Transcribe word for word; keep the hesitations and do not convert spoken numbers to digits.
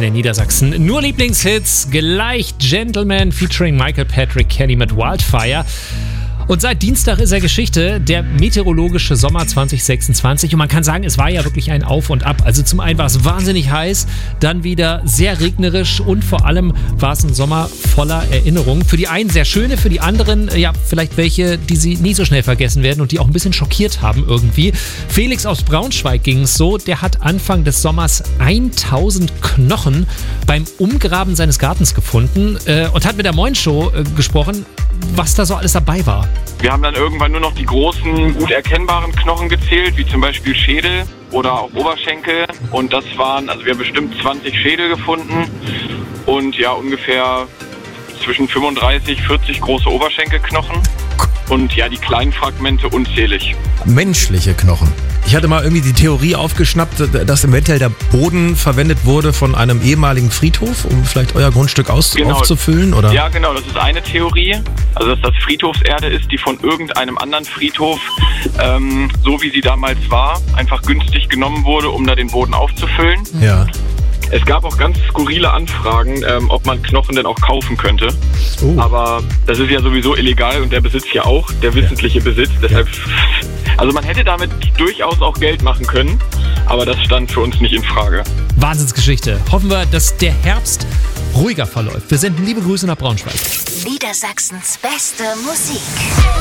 Antenne Niedersachsen. Nur Lieblingshits, gleich Gentleman featuring Michael Patrick Kelly mit Wildfire. Und seit Dienstag ist er Geschichte, der meteorologische Sommer zwanzig sechsundzwanzig. Und man kann sagen, es war ja wirklich ein Auf und Ab. Also zum einen war es wahnsinnig heiß, dann wieder sehr regnerisch und vor allem war es ein Sommer voller Erinnerungen. Für die einen sehr schöne, für die anderen ja vielleicht welche, die sie nie so schnell vergessen werden und die auch ein bisschen schockiert haben irgendwie. Felix aus Braunschweig ging es so, der hat Anfang des Sommers tausend Knochen beim Umgraben seines Gartens gefunden äh, und hat mit der Moin Show äh, gesprochen, was da so alles dabei war. Wir haben dann irgendwann nur noch die großen, gut erkennbaren Knochen gezählt, wie zum Beispiel Schädel oder auch Oberschenkel. Und das waren, also wir haben bestimmt zwanzig Schädel gefunden und ja ungefähr zwischen fünfunddreißig, vierzig große Oberschenkelknochen. Und ja, die kleinen Fragmente unzählig. Menschliche Knochen. Ich hatte mal irgendwie die Theorie aufgeschnappt, dass eventuell der Boden verwendet wurde von einem ehemaligen Friedhof, um vielleicht euer Grundstück aus- Genau. aufzufüllen, oder? Ja, genau, das ist eine Theorie. Also, dass das Friedhofserde ist, die von irgendeinem anderen Friedhof, ähm, so wie sie damals war, einfach günstig genommen wurde, um da den Boden aufzufüllen. Ja. Es gab auch ganz skurrile Anfragen, ähm, ob man Knochen denn auch kaufen könnte. Oh. Aber das ist ja sowieso illegal und der Besitz ja auch, der wissentliche ja. Besitz. Deshalb, ja. Also man hätte damit durchaus auch Geld machen können, aber das stand für uns nicht in Frage. Wahnsinnsgeschichte. Hoffen wir, dass der Herbst ruhiger verläuft. Wir senden liebe Grüße nach Braunschweig. Niedersachsens beste Musik.